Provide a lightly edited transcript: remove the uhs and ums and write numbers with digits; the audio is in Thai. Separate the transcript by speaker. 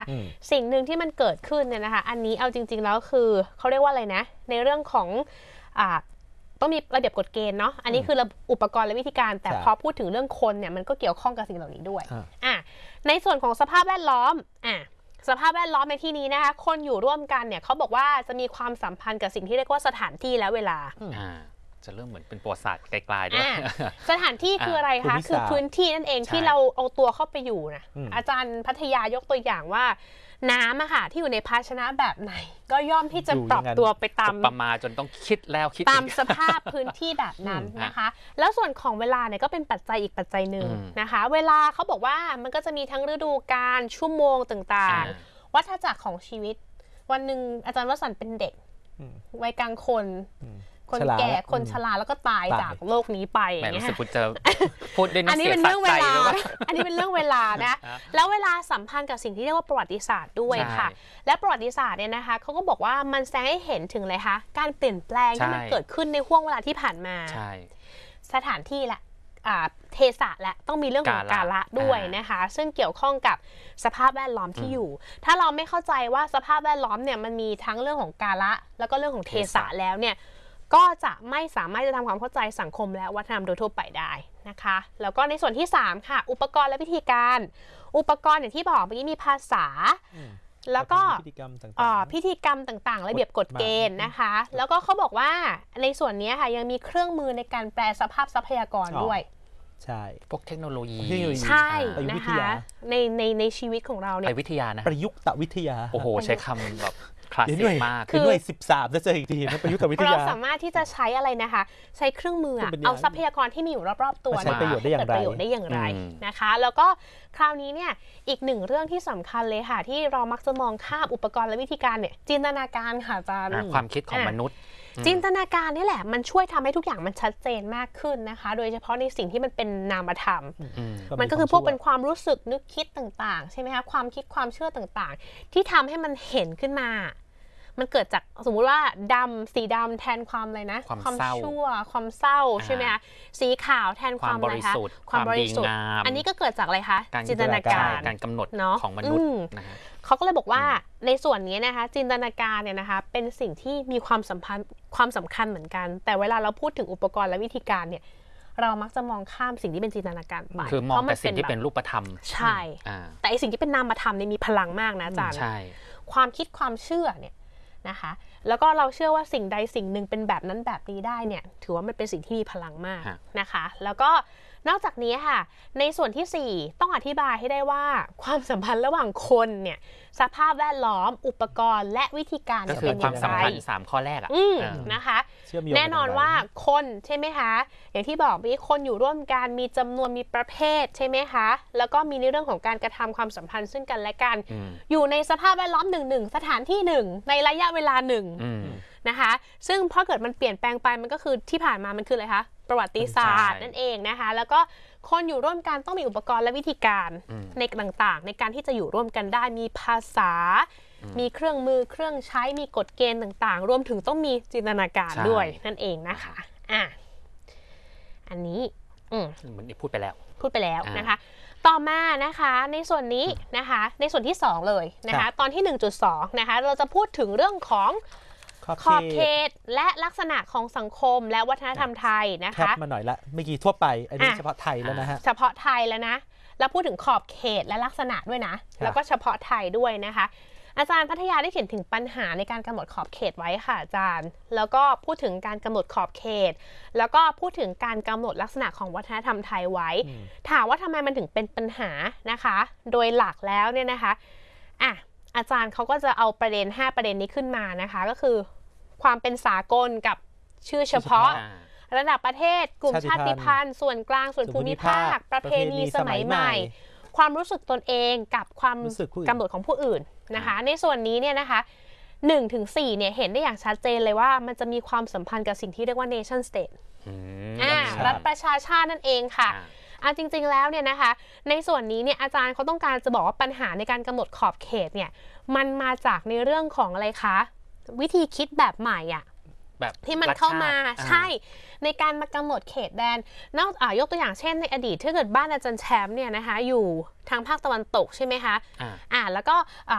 Speaker 1: สิ่งหนึ่งที่มันเกิดขึ้นเนี่ยนะคะอันนี้เอาจริงๆแล้วคือเขาเรียกว่าอะไรนะในเรื่องของต้องมีระเบียบกฎเกณฑ์เนาะอันนี้คืออุปกรณ์และวิธีการแต่พอพูดถึงเรื่องคนเนี่ยมันก็เกี่ยวข้องกับสิ่งเหล่านี้ด้วยในส่วนของสภาพแวดล้อมสภาพแวดล้อมในที่นี้นะคะคนอยู่ร่วมกันเนี่ยเขาบอกว่าจะมีความสัมพันธ์กับสิ่งที่เรียกว่าสถานที่และเวลา
Speaker 2: จะเริ่มเหมือนเป็นประวัติศาสตร์ไกลๆด้วย
Speaker 1: สถานที่คืออะไรคะคือพื้นที่นั่นเองที่เราเอาตัวเข้าไปอยู่นะอาจารย์พัทยายกตัวอย่างว่าน้ำอะค่ะที่อยู่ในภาชนะแบบไหนก็ย่อมที่จะปรับตัวไปตาม
Speaker 2: ประมาณจนต้องคิดแล้วคิด
Speaker 1: ตามสภาพพื้นที่แบบนั้นนะคะแล้วส่วนของเวลาเนี่ยก็เป็นปัจจัยอีกปัจจัยหนึ่งนะคะเวลาเขาบอกว่ามันก็จะมีทั้งฤดูกาลชั่วโมงต่างๆวัฏจักรของชีวิตวันหนึ่งอาจารย์วสันต์เป็นเด็กวัยกลางคนคนแก่คนชราแล้วก็ตายจากโลกนี้ไปอย่างเงี้ย
Speaker 2: คุณจะพูดได้
Speaker 1: อันนี้เป็นเรื่องเวลาอันนี้เป็นเรื่องเวลานะแล้วเวลาสัมพันธ์กับสิ่งที่เรียกว่าประวัติศาสตร์ด้วยค่ะและประวัติศาสตร์เนี่ยนะคะเขาก็บอกว่ามันแสดงให้เห็นถึงอะไรคะการเปลี่ยนแปลงที่มันเกิดขึ้นในห่วงเวลาที่ผ่านมาสถานที่และเทศะและต้องมีเรื่องของกาละด้วยนะคะซึ่งเกี่ยวข้องกับสภาพแวดล้อมที่อยู่ถ้าเราไม่เข้าใจว่าสภาพแวดล้อมเนี่ยมันมีทั้งเรื่องของกาละแล้วก็เรื่องของเทศะแล้วเนี่ยก็จะไม่สามารถจะทำความเข้าใจสังคมและวัฒนธรรมโดยทั่วไปได้นะคะแล้วก็ในส่วนที่3ค่ะอุปกรณ์และวิธีการอุปกรณ์อย่างที่บอกเมื่อกี้มีภาษาแล้วก็พิธีกรรมต่างๆระเบียบกฎเกณฑ์นะคะแล้วก็เขาบอกว่าในส่วนนี้ค่ะยังมีเครื่องมือในการแปลสภาพทรัพยากรด้วย
Speaker 2: ใช่พวกเทคโนโลยี
Speaker 1: ใช่นะคะในชีวิตของเราเนี่ย
Speaker 2: ไปวิทยานะ
Speaker 3: ประยุกต์วิทยา
Speaker 2: โอ้โหใช้คำแบบคลาสสิกมาก
Speaker 3: คือหน่วย13จะเจออีกทีนะประยุกต์วิทยา
Speaker 1: เราสามารถที่จะใช้อะไรนะคะใช้เครื่องมือเอาทรัพยากรที่มีอยู่รอบๆตัว
Speaker 3: ใช้ประโยชน์ได้
Speaker 1: อย่างไรนะคะแล้วก็คราวนี้เนี่ยอีกหนึ่งเรื่องที่สำคัญเลยค่ะที่เรามักจะมองข้ามอุปกรณ์และวิธีการเนี่ยจินตนาการค่ะอาจารย์
Speaker 2: ความคิดของมนุษย์
Speaker 1: จินตนาการนี่แหละมันช่วยทำให้ทุกอย่างมันชัดเจนมากขึ้นนะคะโดยเฉพาะในสิ่งที่มันเป็นนามธรรมมันก็คือพวกเป็นความรู้สึกนึกคิดต่างๆใช่ไหมคะความคิดความเชื่อต่างๆที่ทำให้มันเห็นขึ้นมามันเกิดจากสมมุติว่าสีดำแทนความอะไรนะ
Speaker 2: ความ
Speaker 1: ชั่วความเศร้าใช่ไหมคะสีขาวแทนความอะไรคะ
Speaker 2: ความบริสุทธิ์
Speaker 1: อันนี้ก็เกิดจากอะไรคะจินตนาการ
Speaker 2: การกำหนดของมนุษย์นะคะ
Speaker 1: เขาก็เลยบอกว่าในส่วนนี้นะคะจินตนาการเนี่ยนะคะเป็นสิ่งที่มีความสำคัญเหมือนกันแต่เวลาเราพูดถึงอุปกรณ์และวิธีการเนี่ยเรามักจะมองข้ามสิ่งที่เป็นจินตนาการไป
Speaker 2: คือมองแต่สิ่งที่เป็นรูปธรรม
Speaker 1: ใช่แต่ไอสิ่งที่เป็นนามธรรมเนี่ยมีพลังมากนะอาจารย์ความคิดความเชื่อเนี่ยนะคะแล้วก็เราเชื่อว่าสิ่งใดสิ่งหนึ่งเป็นแบบนั้นแบบนี้ได้เนี่ยถือว่ามันเป็นสิ่งที่มีพลังมากนะคะแล้วก็นอกจากนี้ค่ะในส่วนที่4ต้องอธิบายให้ได้ว่าความสัมพันธ์ระหว่างคนเนี่ยสภาพแวดล้อมอุปกรณ์และวิธีการ
Speaker 2: ก็คือความสัมพันธ์3ข้อแรก
Speaker 1: นะคะแน่นอนว่าคนใช่ไหมคะอย่างที่บอกมีคนอยู่ร่วมกันมีจำนวนมีประเภทใช่ไหมคะแล้วก็มีในเรื่องของการกระทำความสัมพันธ์ซึ่งกันและกันอยู่ในสภาพแวดล้อม1สถานที่1ในระยะเวลา1นะคะซึ่งพอเกิดมันเปลี่ยนแปลงไปมันก็คือที่ผ่านมามันคืออะไรคะประวัติศาสตร์นั่นเองนะคะแล้วก็คนอยู่ร่วมกันต้องมีอุปกรณ์และวิธีการในต่างๆในการที่จะอยู่ร่วมกันได้มีภาษามีเครื่องมือเครื่องใช้มีกฎเกณฑ์ต่างๆรวมถึงต้องมีจินตนาการด้วยนั่นเองนะคะอันนี้
Speaker 2: มันพูดไป
Speaker 1: แล้วนะคะต่อมานะคะในส่วนนี้นะคะในส่วนที่2เลยนะคะตอนที่ 1.2 นะคะเราจะพูดถึงเรื่องของขอบเขตและลักษณะของสังคมและวัฒนธรรมไทยนะคะ
Speaker 3: มาหน่อยละเมื่อกี้ทั่วไปอันนี้เฉพาะไทยแล้วนะฮะ
Speaker 1: เฉพาะไทยแล้วนะแล้วพูดถึงขอบเขตและลักษณะด้วยนะแล้วก็เฉพาะไทยด้วยนะคะอาจารย์พัทยาได้เขียนถึงปัญหาในการกำหนดขอบเขตไว้ค่ะอาจารย์แล้วก็พูดถึงการกำหนดขอบเขตแล้วก็พูดถึงการกำหนดลักษณะของวัฒนธรรมไทยไว้ถามว่าทำไมมันถึงเป็นปัญหานะคะโดยหลักแล้วเนี่ยนะคะอาจารย์เขาก็จะเอาประเด็น5ประเด็นนี้ขึ้นมานะคะก็คือความเป็นสากลกับชื่อเฉพาะระดับประเทศกลุ่มชาติพันธุ์ส่วนกลางส่วนภูมิภาคประเพณีสมัยใหม่ความรู้สึกตนเองกับความกำหนดของผู้อื่นนะคะในส่วนนี้เนี่ยนะคะ1-4เนี่ยเห็นได้อย่างชัดเจนเลยว่ามันจะมีความสัมพันธ์กับสิ่งที่เรียกว่า nation state รัฐประชาชาตินั่นเองค่ะจริงๆแล้วเนี่ยนะคะในส่วนนี้เนี่ยอาจารย์เขาต้องการจะบอกว่าปัญหาในการกำหนดขอบเขตเนี่ยมันมาจากในเรื่องของอะไรคะวิธีคิดแบบใหม่แบบที่มันเข้ามาใช่ในการมากำหนดเขตแดนยกตัวอย่างเช่นในอดีตถ้าเกิดบ้านอาจารย์แชมป์เนี่ยนะคะอยู่ทางภาคตะวันตกใช่ไหมคะแล้วก็